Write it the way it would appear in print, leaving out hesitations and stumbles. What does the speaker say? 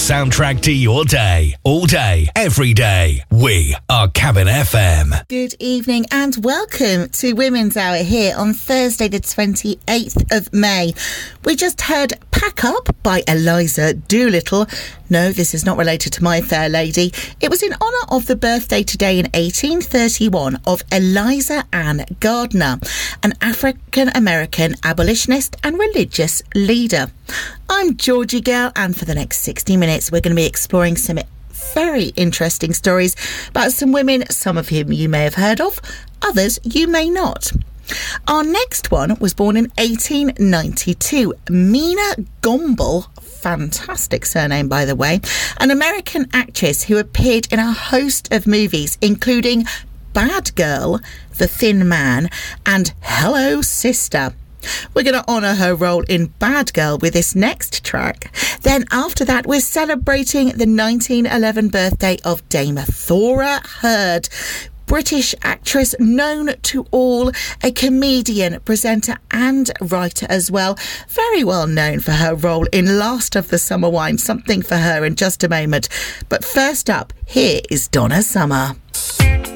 soundtrack to your day. All day, every day. We are Cabin FM. Good evening and welcome to Women's Hour here on Thursday the 28th of May. We just heard Pack Up by Eliza Doolittle. No, this is not related to My Fair Lady. It was in honour of the birthday today in 1831 of Eliza Ann Gardner, an African-American abolitionist and religious leader. I'm Georgie Gale, and for the next 60 minutes we're going to be exploring some very interesting stories about some women, some of whom you may have heard of, others you may not. Our next one was born in 1892. Mina Gomble, fantastic surname by the way, an American actress who appeared in a host of movies including Bad Girl, The Thin Man and Hello Sister. We're going to honour her role in Bad Girl with this next track. Then after that we're celebrating the 1911 birthday of Dame Thora Hird, British actress known to all, a comedian, presenter and writer as well. Very well known for her role in Last of the Summer Wine. Something for her in just a moment. But first up, here is Donna Summer.